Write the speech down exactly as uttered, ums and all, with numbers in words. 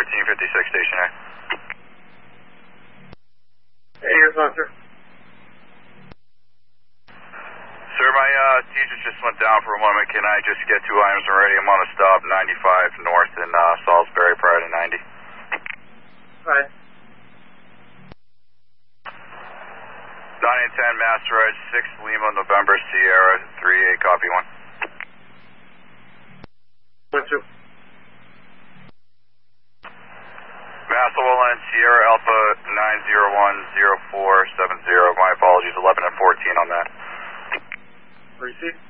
fourteen fifty-six, stationary. Hey, here's one, sir. Sir, my uh, teacher just went down for a moment. Can I just get two items ready? I'm on a stop, ninety-five north in uh, Salisbury prior to ninety. Right. nine and ten, Master Edge, six Lima, November, Sierra, three eight, copy one. One, two. Master Willen, Sierra Alpha, nine zero one zero four seven zero. My apologies, eleven and fourteen on that. Receive.